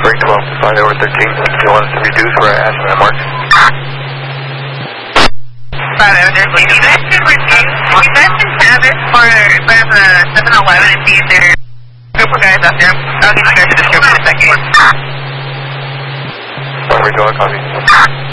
break 12, 5 over 13. Do you want us to reduce where I asked for that mark? 5 over 13. You guys can reduce. You guys can have it for the 7-Eleven and see if there are a group of guys out there. I'll give you guys a description in a second. Number 12, copy.